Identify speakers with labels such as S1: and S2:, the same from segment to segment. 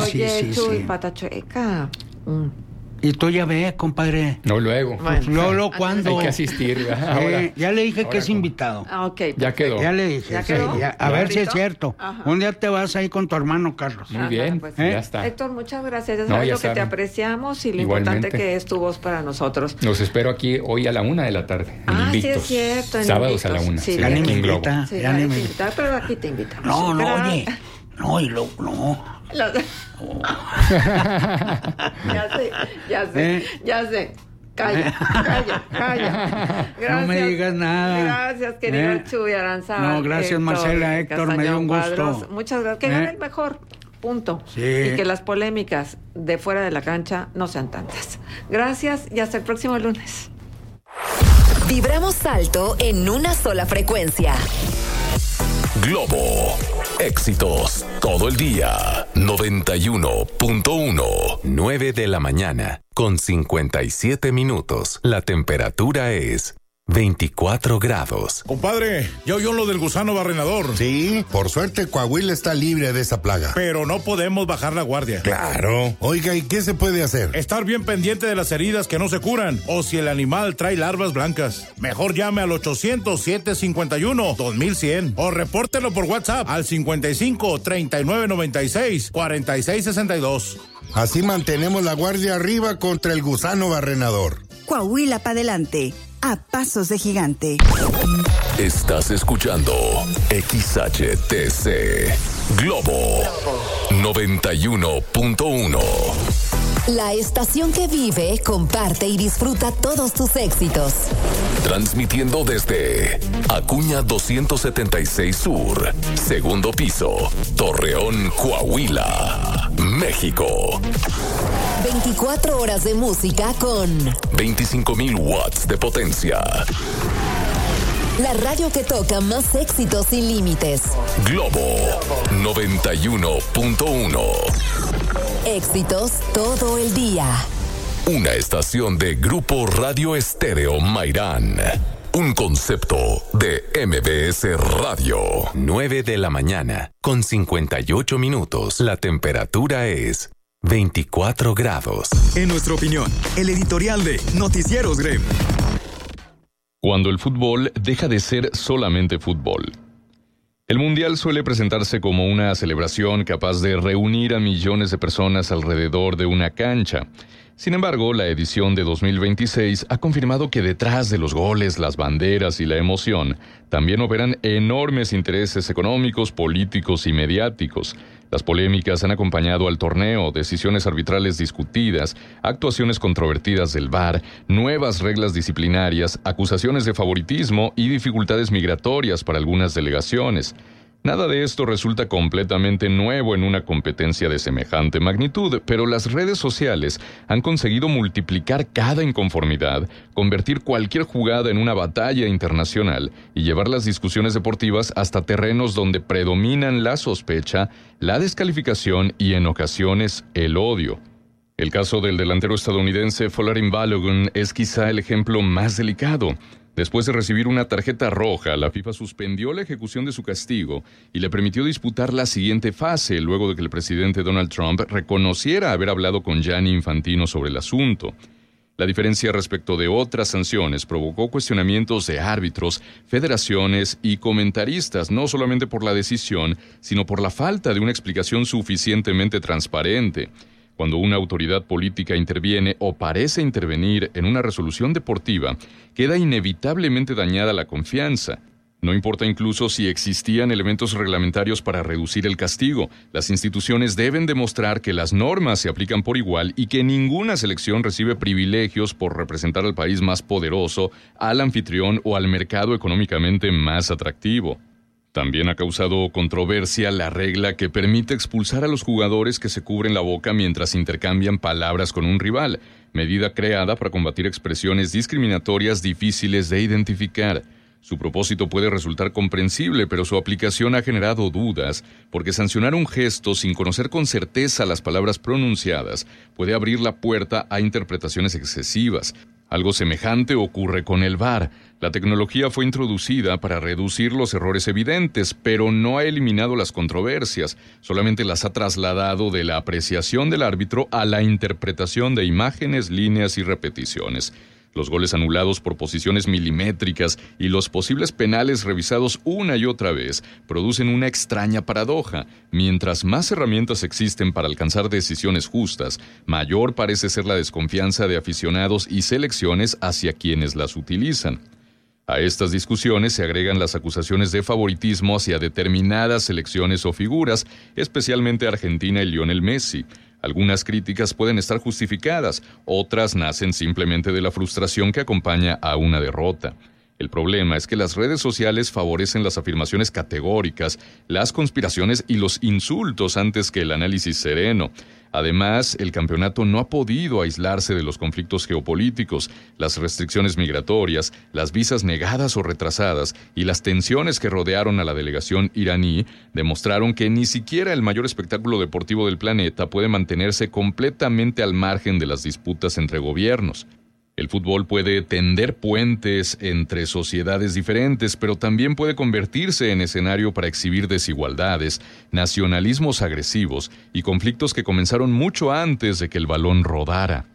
S1: Oye, Chuy,
S2: sí.
S1: pata chueca.
S2: Y tú ya ves, compadre.
S3: No, luego.
S1: Bueno.
S2: Luego, ¿cuándo?
S3: Hay que asistir. Ahora.
S2: Ya le dije que es
S3: ¿cómo?
S2: invitado.
S1: Ok.
S3: Ya quedó.
S2: Ya le dije.
S1: ¿Ya
S2: sí,
S1: quedó?
S2: a ver si es
S1: ¿Listo?
S2: cierto.
S1: Ajá.
S2: Un día te vas ahí con tu hermano Carlos.
S3: Muy bien,
S1: Pues,
S3: ya está.
S1: Héctor, muchas gracias. Ya
S3: No,
S1: sabes
S3: ya
S1: lo que te
S3: saben.
S1: apreciamos y lo
S3: Igualmente.
S1: importante que es tu voz para nosotros.
S3: Los espero aquí hoy a la 1 de la tarde. En
S1: Sí
S3: Invictos.
S1: es cierto. En
S3: Sábados
S1: Invictos.
S3: a la 1.
S1: Sí,
S2: Ya ni me
S3: aquí en Globo.
S2: invita.
S1: Sí,
S2: Ya ni
S1: hay
S2: me
S1: que
S2: invita.
S1: invitar, pero aquí te invitamos.
S2: No,
S1: Gra-
S2: oye. No, y luego, no.
S1: Ya sé. Calla. Gracias.
S2: No me digas nada.
S1: Gracias, querido Chuy Aranzabal.
S2: No, gracias, Marcela, Héctor, me dio un gusto.
S1: Cuadros. Muchas gracias. Que gane el mejor. Punto.
S2: Sí.
S1: Y que las polémicas de fuera de la cancha no sean tantas. Gracias y hasta el próximo lunes.
S4: Vibramos alto en una sola frecuencia.
S5: Globo. Éxitos todo el día. 91.1. 9 de la mañana. Con 57 minutos. La temperatura es 24 grados.
S6: Compadre, ¿ya oyó lo del gusano barrenador?
S7: Sí, por suerte Coahuila está libre de esa plaga.
S6: Pero no podemos bajar la guardia.
S7: Claro. Oiga, ¿y qué se puede hacer?
S6: Estar bien pendiente de las heridas que no se curan o si el animal trae larvas blancas. Mejor llame al 800-751-2100 o repórtelo por WhatsApp al 55-3996-4662.
S7: Así mantenemos la guardia arriba contra el gusano barrenador.
S8: Coahuila para adelante, a pasos de gigante.
S5: Estás escuchando XHTC Globo 91.1.
S4: La estación que vive, comparte y disfruta todos tus éxitos.
S5: Transmitiendo desde Acuña 276 Sur, segundo piso, Torreón, Coahuila, México.
S4: 24 horas de música con
S5: 25,000 watts de potencia.
S4: la radio que toca más éxitos sin límites.
S5: Globo 91.1.
S4: Éxitos todo el día.
S5: Una estación de Grupo Radio Estéreo Mairán. Un concepto de MBS Radio. 9 de la mañana, con 58 minutos. La temperatura es 24 grados.
S9: En nuestra opinión, el editorial de Noticieros Grem.
S10: Cuando el fútbol deja de ser solamente fútbol. El Mundial suele presentarse como una celebración capaz de reunir a millones de personas alrededor de una cancha. Sin embargo, la edición de 2026 ha confirmado que detrás de los goles, las banderas y la emoción, también operan enormes intereses económicos, políticos y mediáticos. Las polémicas han acompañado al torneo, decisiones arbitrales discutidas, actuaciones controvertidas del VAR, nuevas reglas disciplinarias, acusaciones de favoritismo y dificultades migratorias para algunas delegaciones. Nada de esto resulta completamente nuevo en una competencia de semejante magnitud, pero las redes sociales han conseguido multiplicar cada inconformidad, convertir cualquier jugada en una batalla internacional y llevar las discusiones deportivas hasta terrenos donde predominan la sospecha, la descalificación y en ocasiones el odio. El caso del delantero estadounidense Folarin Balogun es quizá el ejemplo más delicado. Después de recibir una tarjeta roja, la FIFA suspendió la ejecución de su castigo y le permitió disputar la siguiente fase, luego de que el presidente Donald Trump reconociera haber hablado con Gianni Infantino sobre el asunto. La diferencia respecto de otras sanciones provocó cuestionamientos de árbitros, federaciones y comentaristas, no solamente por la decisión, sino por la falta de una explicación suficientemente transparente. Cuando una autoridad política interviene o parece intervenir en una resolución deportiva, queda inevitablemente dañada la confianza. No importa incluso si existían elementos reglamentarios para reducir el castigo, las instituciones deben demostrar que las normas se aplican por igual y que ninguna selección recibe privilegios por representar al país más poderoso, al anfitrión o al mercado económicamente más atractivo. También ha causado controversia la regla que permite expulsar a los jugadores que se cubren la boca mientras intercambian palabras con un rival, medida creada para combatir expresiones discriminatorias difíciles de identificar. Su propósito puede resultar comprensible, pero su aplicación ha generado dudas, porque sancionar un gesto sin conocer con certeza las palabras pronunciadas puede abrir la puerta a interpretaciones excesivas. Algo semejante ocurre con el VAR. La tecnología fue introducida para reducir los errores evidentes, pero no ha eliminado las controversias, solamente las ha trasladado de la apreciación del árbitro a la interpretación de imágenes, líneas y repeticiones. Los goles anulados por posiciones milimétricas y los posibles penales revisados una y otra vez producen una extraña paradoja. Mientras más herramientas existen para alcanzar decisiones justas, mayor parece ser la desconfianza de aficionados y selecciones hacia quienes las utilizan. A estas discusiones se agregan las acusaciones de favoritismo hacia determinadas selecciones o figuras, especialmente Argentina y Lionel Messi. Algunas críticas pueden estar justificadas, otras nacen simplemente de la frustración que acompaña a una derrota. El problema es que las redes sociales favorecen las afirmaciones categóricas, las conspiraciones y los insultos antes que el análisis sereno. Además, el campeonato no ha podido aislarse de los conflictos geopolíticos, las restricciones migratorias, las visas negadas o retrasadas y las tensiones que rodearon a la delegación iraní demostraron que ni siquiera el mayor espectáculo deportivo del planeta puede mantenerse completamente al margen de las disputas entre gobiernos. El fútbol puede tender puentes entre sociedades diferentes, pero también puede convertirse en escenario para exhibir desigualdades, nacionalismos agresivos y conflictos que comenzaron mucho antes de que el balón rodara.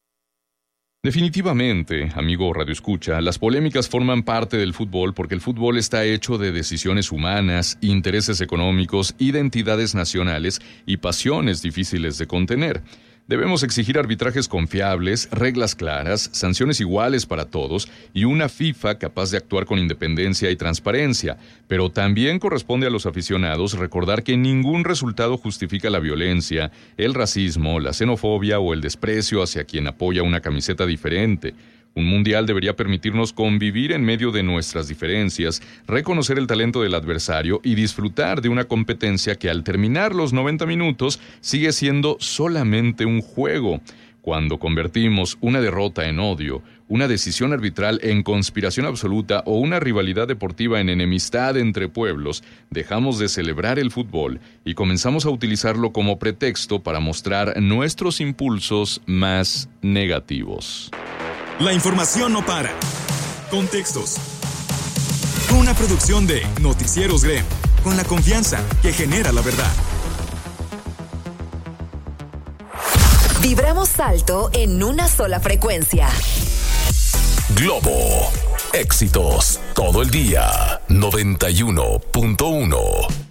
S10: Definitivamente, amigo radioescucha, las polémicas forman parte del fútbol porque el fútbol está hecho de decisiones humanas, intereses económicos, identidades nacionales y pasiones difíciles de contener. Debemos exigir arbitrajes confiables, reglas claras, sanciones iguales para todos y una FIFA capaz de actuar con independencia y transparencia. Pero también corresponde a los aficionados recordar que ningún resultado justifica la violencia, el racismo, la xenofobia o el desprecio hacia quien apoya una camiseta diferente. Un mundial debería permitirnos convivir en medio de nuestras diferencias, reconocer el talento del adversario y disfrutar de una competencia que al terminar los 90 minutos sigue siendo solamente un juego. Cuando convertimos una derrota en odio, una decisión arbitral en conspiración absoluta o una rivalidad deportiva en enemistad entre pueblos, dejamos de celebrar el fútbol y comenzamos a utilizarlo como pretexto para mostrar nuestros impulsos más negativos.
S9: La información no para. Contextos. Una producción de Noticieros Grem, con la confianza que genera la verdad.
S4: Vibramos alto en una sola frecuencia.
S5: Globo. Éxitos todo el día. 91.1.